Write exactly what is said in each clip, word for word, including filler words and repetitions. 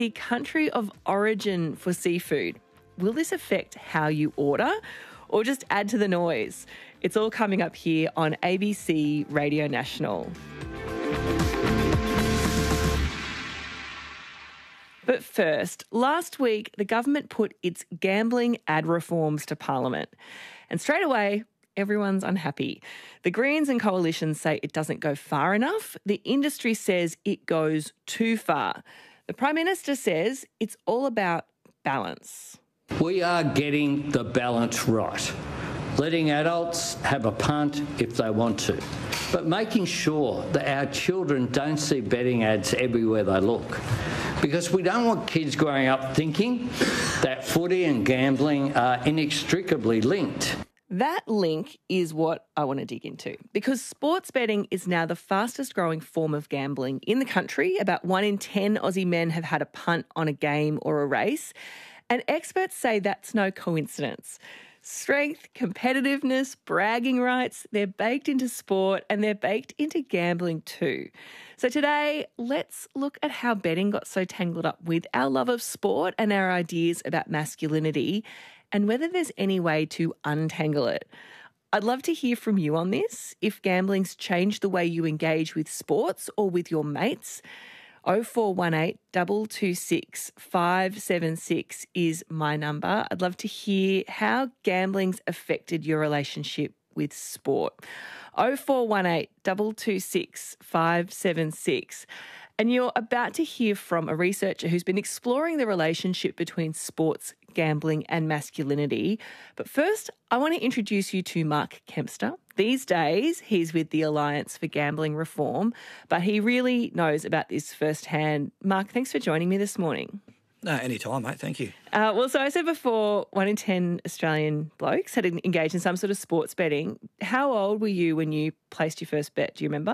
The country of origin for seafood. Will this affect how you order or just add to the noise? It's all coming up here on A B C Radio National. But first, last week the government put its gambling ad reforms to Parliament. And straight away, everyone's unhappy. The Greens and Coalition say it doesn't go far enough. The industry says it goes too far. The Prime Minister says it's all about balance. We are getting the balance right, letting adults have a punt if they want to, but making sure that our children don't see betting ads everywhere they look. Because we don't want kids growing up thinking that footy and gambling are inextricably linked. That link is what I want to dig into, because sports betting is now the fastest growing form of gambling in the country. About one in ten Aussie men have had a punt on a game or a race, and experts say that's no coincidence. Strength, competitiveness, bragging rights, they're baked into sport and they're baked into gambling too. So today, let's look at how betting got so tangled up with our love of sport and our ideas about masculinity, and whether there's any way to untangle it. I'd love to hear from you on this, if gambling's changed the way you engage with sports or with your mates. oh four one eight, two two six, five seven six is my number. I'd love to hear how gambling's affected your relationship with sport. oh four one eight, two two six, five seven six. And you're about to hear from a researcher who's been exploring the relationship between sports, gambling and masculinity. But first, I want to introduce you to Mark Kempster. These days, he's with the Alliance for Gambling Reform, but he really knows about this firsthand. Mark, thanks for joining me this morning. No, anytime, mate. Thank you. Uh, well, so I said before, one in ten Australian blokes had engaged in some sort of sports betting. How old were you when you placed your first bet? Do you remember?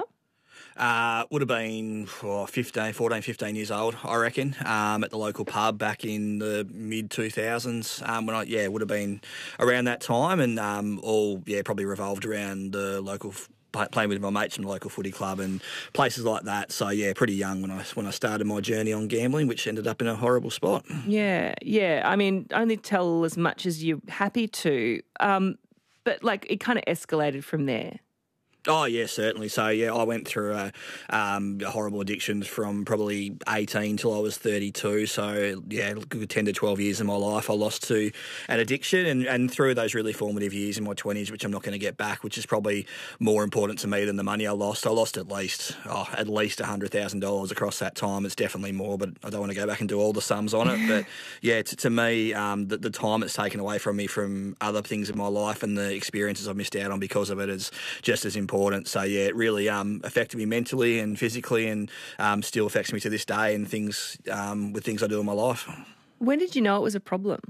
Uh, would have been oh, fifteen, fourteen, fifteen years old, I reckon, um, at the local pub back in the mid two thousands. Um, when I, yeah, would have been around that time, and um, all, yeah, probably revolved around the local f- playing with my mates in the local footy club and places like that. So yeah, pretty young when I when I started my journey on gambling, which ended up in a horrible spot. Yeah, yeah. I mean, only tell as much as you're happy to, um, but like it kind of escalated from there. Oh, yeah, certainly. So, yeah, I went through a, um, horrible addictions from probably eighteen till I was thirty-two. So, yeah, good ten to twelve years of my life I lost to an addiction, and, and through those really formative years in my twenties, which I'm not going to get back, which is probably more important to me than the money I lost. I lost at least oh, at least one hundred thousand dollars across that time. It's definitely more, but I don't want to go back and do all the sums on it. But, yeah, to, to me, um, the, the time it's taken away from me from other things in my life and the experiences I've missed out on because of it is just as important. So, yeah, it really um, affected me mentally and physically, and um, still affects me to this day and things um, with things I do in my life. When did you know it was a problem?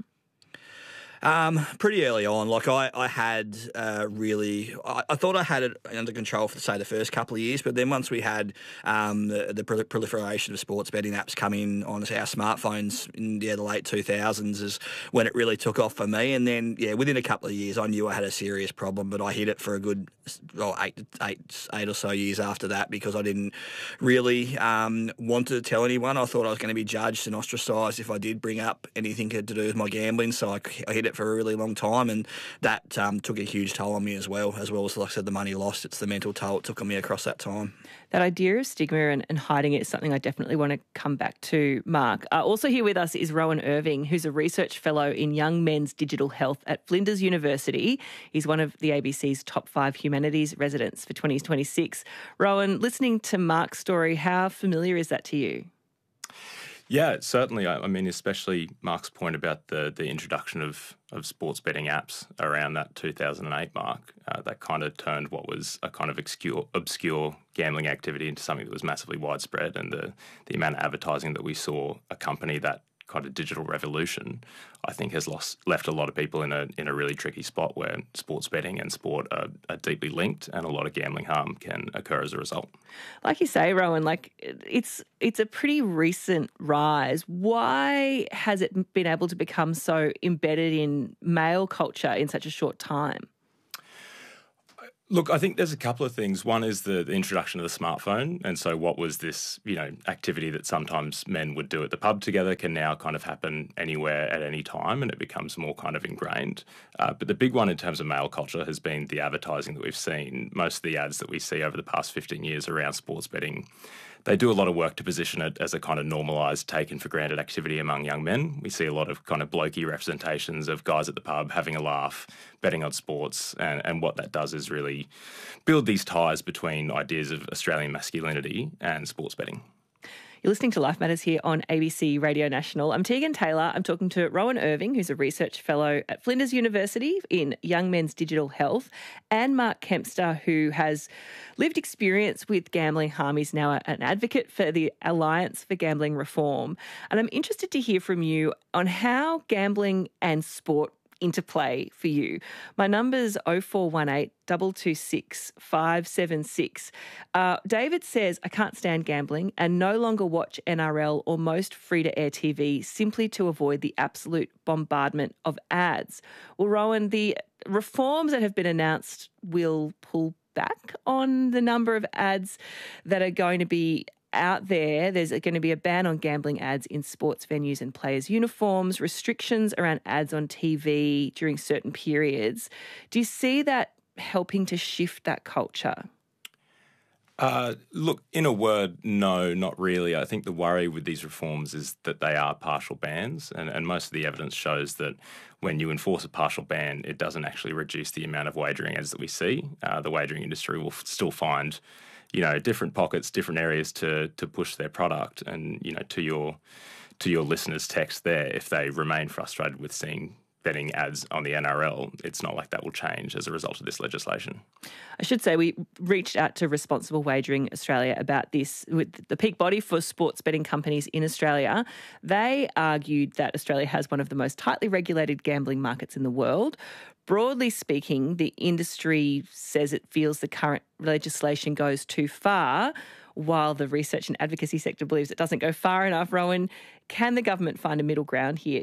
Um, pretty early on. Like I, I had uh, really, I, I thought I had it under control for, say, the first couple of years, but then once we had um, the, the proliferation of sports betting apps come in on our smartphones in yeah, the late two thousands is when it really took off for me. And then, yeah, within a couple of years, I knew I had a serious problem, but I hid it for a good well, eight, eight, eight or so years after that because I didn't really um, want to tell anyone. I thought I was going to be judged and ostracised if I did bring up anything to do with my gambling, so I, I hid it for a really long time, and that um, took a huge toll on me as well, as well as, like I said, the money lost. It's the mental toll it took on me across that time. That idea of stigma and, and hiding it is something I definitely want to come back to, Mark. Uh, also here with us is Rowan Irving, who's a research fellow in young men's digital health at Flinders University. He's one of the A B C's top five humanities residents for twenty twenty-six. Rowan, listening to Mark's story, how familiar is that to you? Yeah, certainly. I mean, especially Mark's point about the the introduction of, of sports betting apps around that two thousand eight mark, uh, that kind of turned what was a kind of obscure, obscure gambling activity into something that was massively widespread, and the, the amount of advertising that we saw accompany that kind of digital revolution, I think has lost left a lot of people in a in a really tricky spot where sports betting and sport are, are deeply linked, and a lot of gambling harm can occur as a result. Like you say, Rowan, like it's it's a pretty recent rise. Why has it been able to become so embedded in male culture in such a short time? Look, I think there's a couple of things. One is the, the introduction of the smartphone. And so what was this, you know, activity that sometimes men would do at the pub together can now kind of happen anywhere at any time, and it becomes more kind of ingrained. Uh, but the big one in terms of male culture has been the advertising that we've seen. Most of the ads that we see over the past fifteen years around sports betting, they do a lot of work to position it as a kind of normalised, taken for granted activity among young men. We see a lot of kind of blokey representations of guys at the pub having a laugh, betting on sports, and, and what that does is really build these ties between ideas of Australian masculinity and sports betting. You're listening to Life Matters here on A B C Radio National. I'm Tegan Taylor. I'm talking to Rowan Irving, who's a research fellow at Flinders University in Young Men's Digital Health, and Mark Kempster, who has lived experience with gambling harm. He's now an advocate for the Alliance for Gambling Reform. And I'm interested to hear from you on how gambling and sport interplay for you. My number's oh four one eight, two two six, five seven six. Uh, David says, I can't stand gambling and no longer watch N R L or most free-to-air T V simply to avoid the absolute bombardment of ads. Well, Rowan, the reforms that have been announced will pull back on the number of ads that are going to be out there. There's going to be a ban on gambling ads in sports venues and players' uniforms, restrictions around ads on T V during certain periods. Do you see that helping to shift that culture? Uh, look, in a word, no, not really. I think the worry with these reforms is that they are partial bans, and, and most of the evidence shows that when you enforce a partial ban, it doesn't actually reduce the amount of wagering ads that we see. Uh, the wagering industry will f- still find you know, different pockets, different areas to to push their product. And, you know, to your to your listeners' text there, if they remain frustrated with seeing betting ads on the N R L, it's not like that will change as a result of this legislation. I should say we reached out to Responsible Wagering Australia about this with the peak body for sports betting companies in Australia. They argued that Australia has one of the most tightly regulated gambling markets in the world. Broadly speaking, the industry says it feels the current legislation goes too far, while the research and advocacy sector believes it doesn't go far enough. Rowan, can the government find a middle ground here?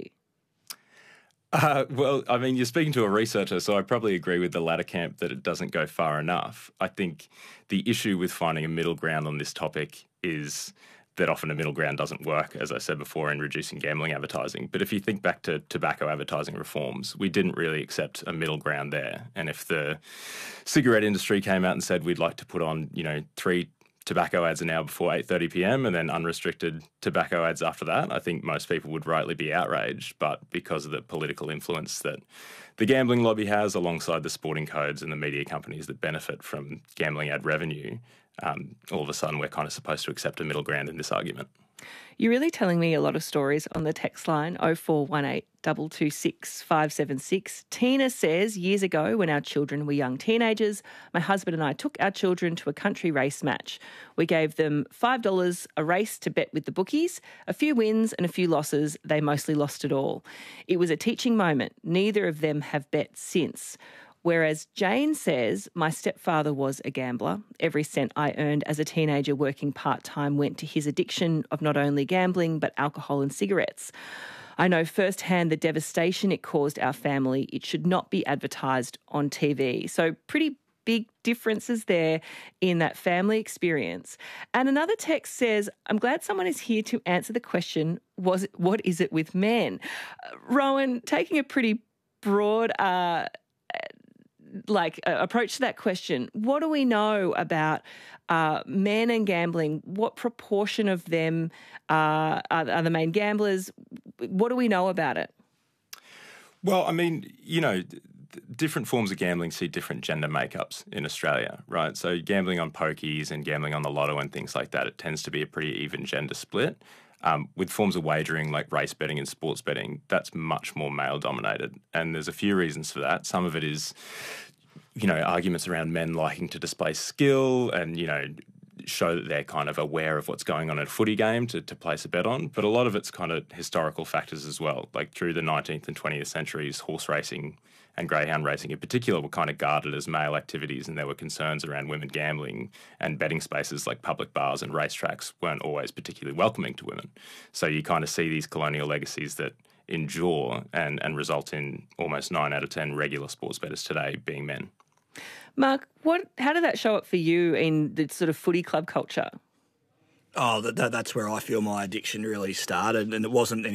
Uh, well, I mean, you're speaking to a researcher, so I probably agree with the latter camp that it doesn't go far enough. I think the issue with finding a middle ground on this topic is that often a middle ground doesn't work, as I said before, in reducing gambling advertising. But if you think back to tobacco advertising reforms, we didn't really accept a middle ground there. And if the cigarette industry came out and said we'd like to put on, you know, three tobacco ads an hour before eight thirty p m and then unrestricted tobacco ads after that, I think most people would rightly be outraged. But because of the political influence that the gambling lobby has alongside the sporting codes and the media companies that benefit from gambling ad revenue, um, all of a sudden we're kind of supposed to accept a middle ground in this argument. You're really telling me a lot of stories on the text line, oh four one eight, two two six, five seven six. Tina says, years ago when our children were young teenagers, my husband and I took our children to a country race match. We gave them five dollars a race to bet with the bookies, a few wins and a few losses. They mostly lost it all. It was a teaching moment. Neither of them have bet since. Whereas Jane says, my stepfather was a gambler. Every cent I earned as a teenager working part-time went to his addiction of not only gambling, but alcohol and cigarettes. I know firsthand the devastation it caused our family. It should not be advertised on T V. So pretty big differences there in that family experience. And another text says, I'm glad someone is here to answer the question, was it, what is it with men? Uh, Rowan, taking a pretty broad uh like uh, approach to that question, what do we know about uh, men and gambling? What proportion of them uh, are, are the main gamblers? What do we know about it? Well, I mean, you know, different forms of gambling see different gender makeups in Australia, right? So gambling on pokies and gambling on the lotto and things like that, it tends to be a pretty even gender split. Um, with forms of wagering like race betting and sports betting, that's much more male-dominated. And there's a few reasons for that. Some of it is, you know, arguments around men liking to display skill and, you know, show that they're kind of aware of what's going on at a footy game to, to place a bet on. But a lot of it's kind of historical factors as well. Like through the nineteenth and twentieth centuries, horse racing and greyhound racing in particular were kind of guarded as male activities, and there were concerns around women gambling, and betting spaces like public bars and racetracks weren't always particularly welcoming to women. So you kind of see these colonial legacies that endure and, and result in almost nine out of ten regular sports bettors today being men. Mark, what? How did that show up for you in the sort of footy club culture? Oh, that, that, that's where I feel my addiction really started, and it wasn't